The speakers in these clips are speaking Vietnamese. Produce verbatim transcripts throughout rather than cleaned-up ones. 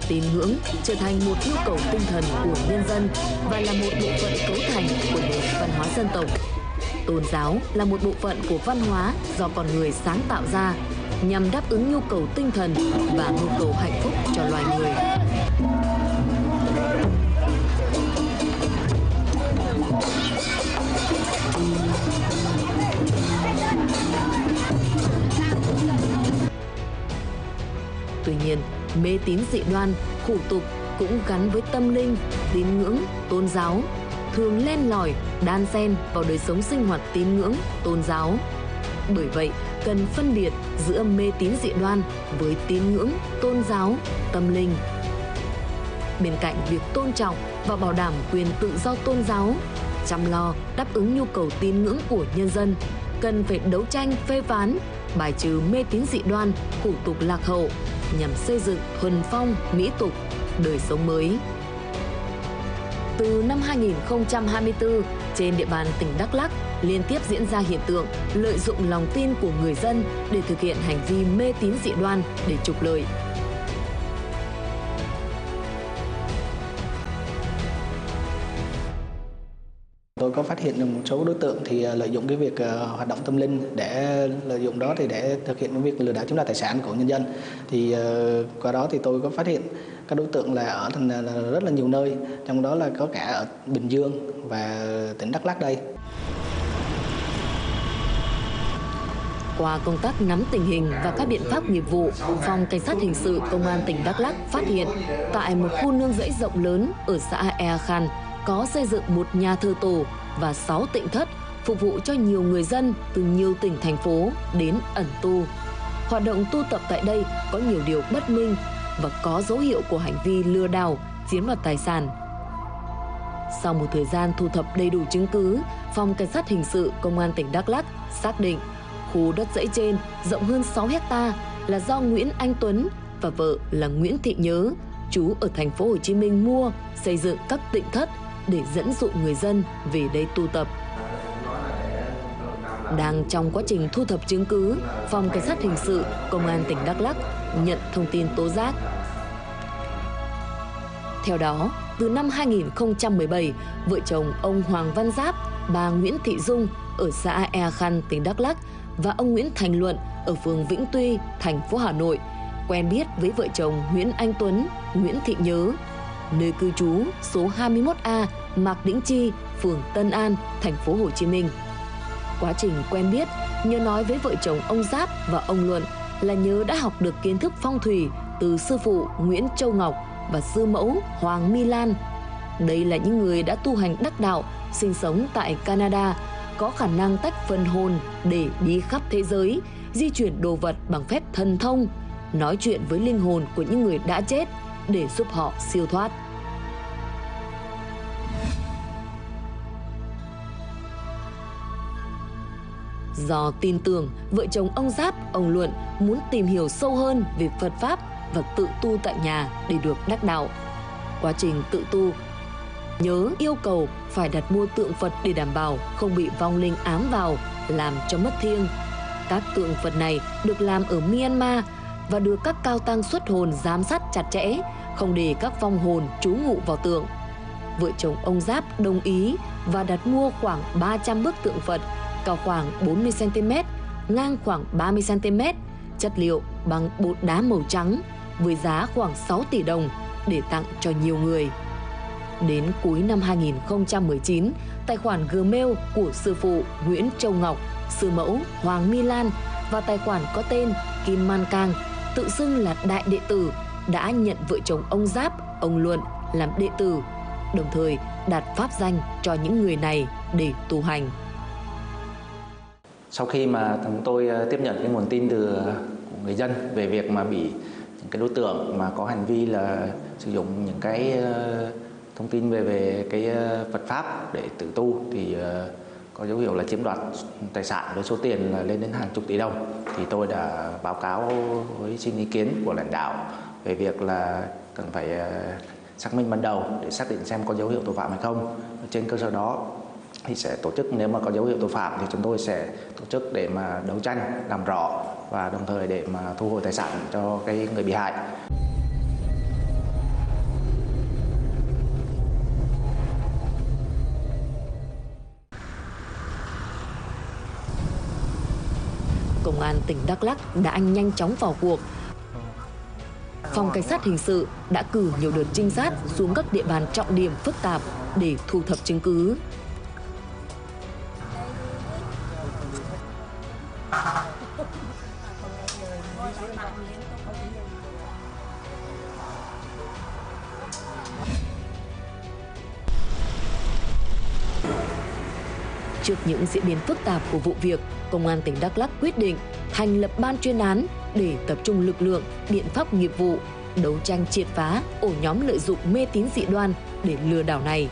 Tín ngưỡng trở thành một nhu cầu tinh thần của nhân dân và là một bộ phận cấu thành của nền văn hóa dân tộc. Tôn giáo là một bộ phận của văn hóa do con người sáng tạo ra nhằm đáp ứng nhu cầu tinh thần và nhu cầu hạnh phúc cho loài người. Tuy nhiên, mê tín dị đoan, hủ tục cũng gắn với tâm linh, tín ngưỡng, tôn giáo, thường len lỏi, đan xen vào đời sống sinh hoạt tín ngưỡng, tôn giáo. Bởi vậy, cần phân biệt giữa mê tín dị đoan với tín ngưỡng, tôn giáo, tâm linh. Bên cạnh việc tôn trọng và bảo đảm quyền tự do tôn giáo, chăm lo đáp ứng nhu cầu tín ngưỡng của nhân dân, cần phải đấu tranh phê phán, bài trừ mê tín dị đoan, hủ tục lạc hậu nhằm xây dựng thuần phong, mỹ tục, đời sống mới. Từ năm hai nghìn không trăm hai mươi tư, trên địa bàn tỉnh Đắk Lắk liên tiếp diễn ra hiện tượng lợi dụng lòng tin của người dân để thực hiện hành vi mê tín dị đoan để trục lợi. Tôi có phát hiện được một số đối tượng thì lợi dụng cái việc uh, hoạt động tâm linh để lợi dụng đó thì để thực hiện cái việc lừa đảo chiếm đoạt tài sản của nhân dân. Thì uh, qua đó thì tôi có phát hiện các đối tượng là ở thành là rất là nhiều nơi, trong đó là có cả ở Bình Dương và tỉnh Đắk Lắk đây. Qua công tác nắm tình hình và các biện pháp nghiệp vụ, Phòng Cảnh sát Hình sự Công an tỉnh Đắk Lắk phát hiện tại một khu nương rẫy rộng lớn ở xã Ea Khan có xây dựng một nhà thờ tổ và sáu tịnh thất phục vụ cho nhiều người dân từ nhiều tỉnh thành phố đến ẩn tu. Hoạt động tu tập tại đây có nhiều điều bất minh và có dấu hiệu của hành vi lừa đảo, chiếm đoạt tài sản. Sau một thời gian thu thập đầy đủ chứng cứ, Phòng Cảnh sát Hình sự Công an tỉnh Đắk Lắk xác định khu đất dãy trên rộng hơn sáu héc ta là do Nguyễn Anh Tuấn và vợ là Nguyễn Thị Nhớ, trú ở thành phố Hồ Chí Minh mua, xây dựng các tịnh thất để dẫn dụ người dân về đây tu tập. Đang trong quá trình thu thập chứng cứ, Phòng Cảnh sát Hình sự Công an tỉnh Đắk Lắk nhận thông tin tố giác. Theo đó, từ năm hai nghìn không trăm mười bảy, vợ chồng ông Hoàng Văn Giáp, bà Nguyễn Thị Dung ở xã Ea Khan, tỉnh Đắk Lắk và ông Nguyễn Thành Luận ở phường Vĩnh Tuy, thành phố Hà Nội quen biết với vợ chồng Nguyễn Anh Tuấn, Nguyễn Thị Nhớ, nơi cư trú số hai mươi mốt A Mạc Đĩnh Chi, phường Tân An, thành phố Hồ Chí Minh. Quá trình quen biết, Nhớ nói với vợ chồng ông Giáp và ông Luận là Nhớ đã học được kiến thức phong thủy từ sư phụ Nguyễn Châu Ngọc và sư mẫu Hoàng My Lan. Đây là những người đã tu hành đắc đạo, sinh sống tại Canada, có khả năng tách phần hồn để đi khắp thế giới, di chuyển đồ vật bằng phép thần thông, nói chuyện với linh hồn của những người đã chết để giúp họ siêu thoát. Do tin tưởng, vợ chồng ông Giáp, ông Luận muốn tìm hiểu sâu hơn về Phật Pháp và tự tu tại nhà để được đắc đạo. Quá trình tự tu, Nhớ yêu cầu phải đặt mua tượng Phật để đảm bảo không bị vong linh ám vào, làm cho mất thiêng. Các tượng Phật này được làm ở Myanmar và được các cao tăng xuất hồn giám sát chặt chẽ, không để các vong hồn trú ngụ vào tượng. Vợ chồng ông Giáp đồng ý và đặt mua khoảng ba trăm bức tượng Phật, cao khoảng bốn mươi xăng ti mét, ngang khoảng ba mươi xăng ti mét, chất liệu bằng bột đá màu trắng, với giá khoảng sáu tỷ đồng để tặng cho nhiều người. Đến cuối năm hai nghìn không trăm mười chín, tài khoản Gmail của sư phụ Nguyễn Châu Ngọc, sư mẫu Hoàng My Lan và tài khoản có tên Kim Man Cang, tự xưng là đại đệ tử, đã nhận vợ chồng ông Giáp, ông Luận làm đệ tử, đồng thời đặt pháp danh cho những người này để tu hành. Sau khi mà chúng tôi tiếp nhận cái nguồn tin từ của người dân về việc mà bị những cái đối tượng mà có hành vi là sử dụng những cái thông tin về về cái Phật pháp để tự tu thì có dấu hiệu là chiếm đoạt tài sản với số tiền là lên đến hàng chục tỷ đồng, thì tôi đã báo cáo với xin ý kiến của lãnh đạo về việc là cần phải xác minh ban đầu để xác định xem có dấu hiệu tội phạm hay không. Trên cơ sở đó thì sẽ tổ chức, nếu mà có dấu hiệu tội phạm thì chúng tôi sẽ tổ chức để mà đấu tranh làm rõ và đồng thời để mà thu hồi tài sản cho cái người bị hại. Công an tỉnh Đắk Lắk đã nhanh chóng vào cuộc. Phòng Cảnh sát Hình sự đã cử nhiều đợt trinh sát xuống các địa bàn trọng điểm phức tạp để thu thập chứng cứ. Trước những diễn biến phức tạp của vụ việc, Công an tỉnh Đắk Lắk quyết định thành lập ban chuyên án để tập trung lực lượng, biện pháp nghiệp vụ, đấu tranh triệt phá ổ nhóm lợi dụng mê tín dị đoan để lừa đảo này.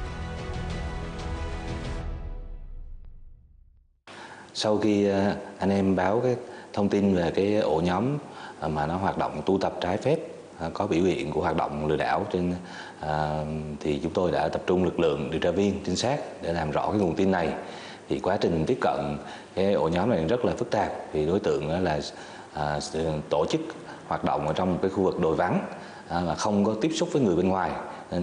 Sau khi anh em báo cái thông tin về cái ổ nhóm mà nó hoạt động tu tập trái phép, có biểu hiện của hoạt động lừa đảo trên à, thì chúng tôi đã tập trung lực lượng điều tra viên trinh sát để làm rõ cái nguồn tin này. Thì quá trình tiếp cận cái ổ nhóm này rất là phức tạp, vì đối tượng là à, tổ chức hoạt động ở trong một cái khu vực đồi vắng à, mà không có tiếp xúc với người bên ngoài, nên